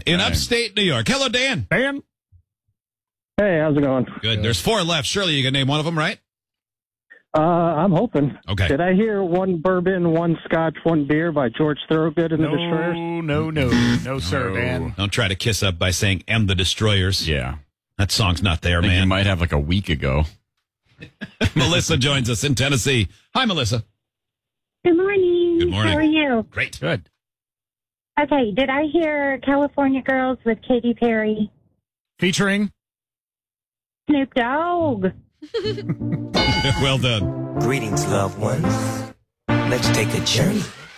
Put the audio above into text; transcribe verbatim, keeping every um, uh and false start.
in upstate New York. Hello, Dan. Dan. Hey, how's it going? Good. There's four left. Surely you can name one of them, right? Uh, I'm hoping. Okay. Did I hear one bourbon, one scotch, one beer by George Thorogood and the No, Destroyers? no, no. No, sir, Dan. Don't try to kiss up by saying "M the Destroyers." Yeah. That song's not there, I think man. you might have like a week ago. Melissa joins us in Tennessee. Hi, Melissa. Good morning. Good morning. How are you? Great. Good. Okay, did I hear California Girls with Katy Perry? Featuring? Snoop Dogg. Well done. Greetings, loved ones. Let's take a journey